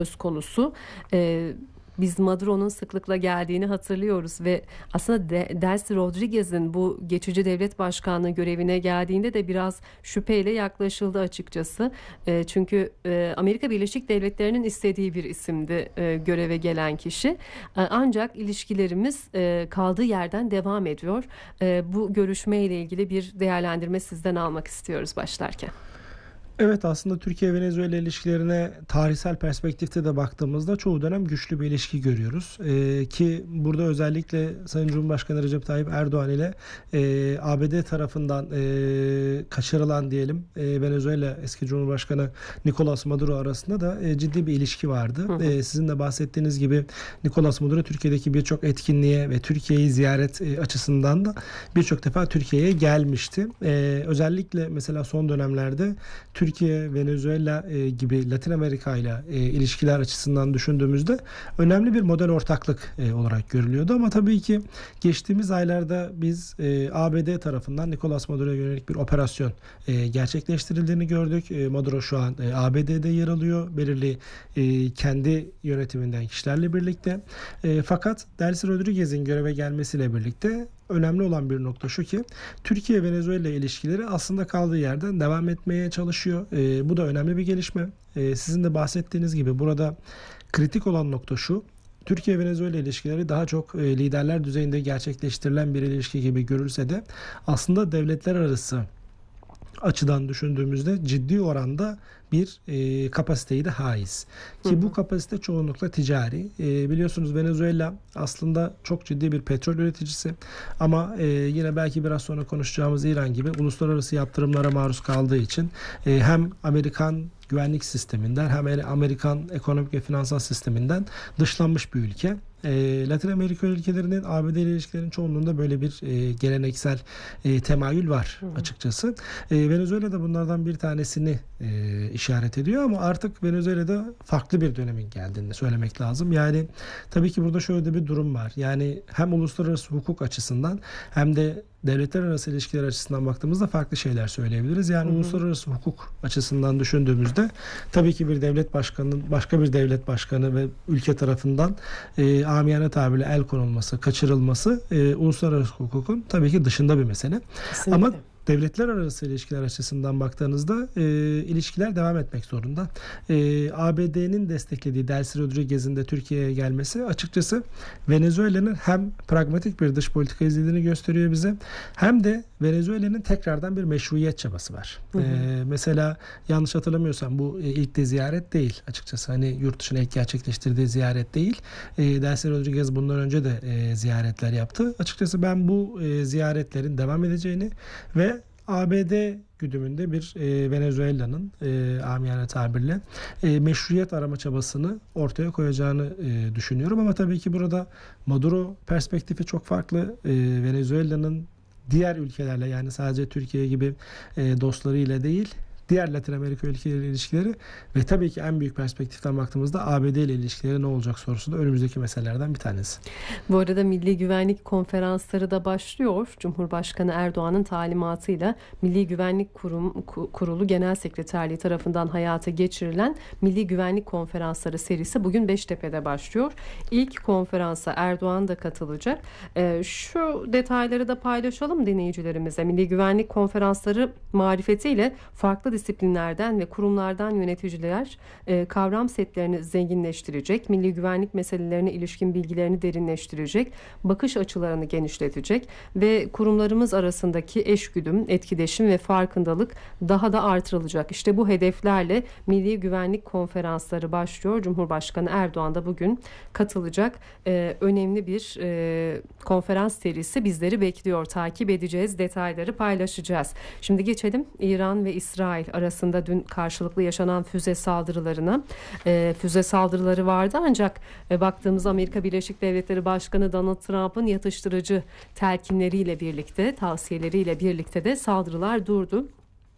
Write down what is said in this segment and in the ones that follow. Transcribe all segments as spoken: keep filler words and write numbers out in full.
söz konusu. Ee, Biz Maduro'nun sıklıkla geldiğini hatırlıyoruz ve aslında De- Delcy Rodriguez'in bu geçici devlet başkanlığı görevine geldiğinde de biraz şüpheyle yaklaşıldı açıkçası. Ee, çünkü e, Amerika Birleşik Devletleri'nin istediği bir isimdi e, göreve gelen kişi. E, ancak ilişkilerimiz e, kaldığı yerden devam ediyor. E, bu görüşmeyle ilgili bir değerlendirme sizden almak istiyoruz başlarken. Evet, aslında Türkiye-Venezuela ilişkilerine tarihsel perspektifte de baktığımızda çoğu dönem güçlü bir ilişki görüyoruz. Ee, ki burada özellikle Sayın Cumhurbaşkanı Recep Tayyip Erdoğan ile e, A B D tarafından e, kaçırılan diyelim e, Venezuela eski Cumhurbaşkanı Nicolas Maduro arasında da e, ciddi bir ilişki vardı. Hı hı. E, sizin de bahsettiğiniz gibi Nicolas Maduro Türkiye'deki birçok etkinliğe ve Türkiye'yi ziyaret e, açısından da birçok defa Türkiye'ye gelmişti. E, özellikle mesela son dönemlerde Türkiye, Venezuela e, gibi Latin Amerika ile e, ilişkiler açısından düşündüğümüzde önemli bir model ortaklık e, olarak görülüyordu. Ama tabii ki geçtiğimiz aylarda biz e, A B D tarafından Nicolas Maduro'ya yönelik bir operasyon e, gerçekleştirildiğini gördük. E, Maduro şu an e, A B D'de yer alıyor. Belirli e, kendi yönetiminden kişilerle birlikte. E, fakat Delcy Rodriguez'in göreve gelmesiyle birlikte önemli olan bir nokta şu ki Türkiye-Venezuela ilişkileri aslında kaldığı yerden devam etmeye çalışıyor. E, bu da önemli bir gelişme. E, sizin de bahsettiğiniz gibi burada kritik olan nokta şu. Türkiye-Venezuela ilişkileri daha çok e, liderler düzeyinde gerçekleştirilen bir ilişki gibi görülse de aslında devletler arası açıdan düşündüğümüzde ciddi oranda bir e, kapasiteyi de haiz. Ki Hı hı. bu kapasite çoğunlukla ticari. E, biliyorsunuz Venezuela aslında çok ciddi bir petrol üreticisi. Ama e, yine belki biraz sonra konuşacağımız İran gibi uluslararası yaptırımlara maruz kaldığı için e, hem Amerikan güvenlik sisteminden hem Amerikan ekonomik ve finansal sisteminden dışlanmış bir ülke. E, Latin Amerika ülkelerinin A B D ile ilişkilerinin çoğunluğunda böyle bir e, geleneksel e, temayül var Hı hı. açıkçası. E, Venezuela da bunlardan bir tanesini e, işaret ediyor ama artık Venezuela'da farklı bir dönemin geldiğini söylemek lazım. Yani tabii ki burada şöyle de bir durum var. Yani hem uluslararası hukuk açısından hem de devletler arası ilişkiler açısından baktığımızda farklı şeyler söyleyebiliriz. Yani Hı hı. uluslararası hukuk açısından düşündüğümüzde tabii ki bir devlet başkanının başka bir devlet başkanı ve ülke tarafından e, amiyane tabirle el konulması, kaçırılması e, uluslararası hukukun tabii ki dışında bir mesele. Kesinlikle. Ama devletler arası ilişkiler açısından baktığınızda e, ilişkiler devam etmek zorunda. E, A B D'nin desteklediği Delcy Rodriguez'in de Türkiye'ye gelmesi açıkçası Venezuela'nın hem pragmatik bir dış politika izlediğini gösteriyor bize hem de Venezuela'nın tekrardan bir meşruiyet çabası var. Hı hı. E, mesela yanlış hatırlamıyorsam bu e, ilk de ziyaret değil açıkçası. Hani yurt dışına ilk gerçekleştirdiği ziyaret değil. E, Delcy Rodriguez bundan önce de e, ziyaretler yaptı. Açıkçası ben bu e, ziyaretlerin devam edeceğini ve A B D güdümünde bir e, Venezuela'nın e, amiyane tabirle e, meşruiyet arama çabasını ortaya koyacağını e, düşünüyorum. Ama tabii ki burada Maduro perspektifi çok farklı. E, Venezuela'nın diğer ülkelerle yani sadece Türkiye gibi e, dostlarıyla değil diğer Latin Amerika ülkeleriyle ilişkileri ve tabii ki en büyük perspektiften baktığımızda A B D ile ilişkileri ne olacak sorusu da önümüzdeki meselelerden bir tanesi. Bu arada Milli Güvenlik Konferansları da başlıyor. Cumhurbaşkanı Erdoğan'ın talimatıyla Milli Güvenlik Kurum, Kurulu Genel Sekreterliği tarafından hayata geçirilen Milli Güvenlik Konferansları serisi bugün Beştepe'de başlıyor. İlk konferansa Erdoğan da katılacak. Ee, şu detayları da paylaşalım dinleyicilerimize. Milli Güvenlik Konferansları marifetiyle farklı disiplinlerden ve kurumlardan yöneticiler e, kavram setlerini zenginleştirecek, milli güvenlik meselelerine ilişkin bilgilerini derinleştirecek, bakış açılarını genişletecek ve kurumlarımız arasındaki eşgüdüm, etkileşim ve farkındalık daha da artırılacak. İşte bu hedeflerle Milli Güvenlik Konferansları başlıyor. Cumhurbaşkanı Erdoğan da bugün katılacak. E, önemli bir e, konferans serisi bizleri bekliyor. Takip edeceğiz, detayları paylaşacağız. Şimdi geçelim İran ve İsrail arasında dün karşılıklı yaşanan füze saldırılarına. E, füze saldırıları vardı ancak e, baktığımız Amerika Birleşik Devletleri Başkanı Donald Trump'ın yatıştırıcı telkinleriyle birlikte, tavsiyeleriyle birlikte de saldırılar durdu.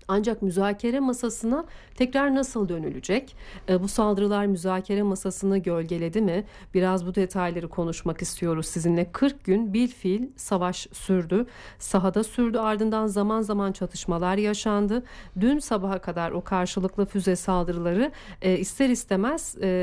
Ancak müzakere masasına tekrar nasıl dönülecek? E, bu saldırılar müzakere masasını gölgeledi mi? Biraz bu detayları konuşmak istiyoruz sizinle. kırk gün bilfiil savaş sürdü. Sahada sürdü, ardından zaman zaman çatışmalar yaşandı. Dün sabaha kadar o karşılıklı füze saldırıları e, ister istemez e,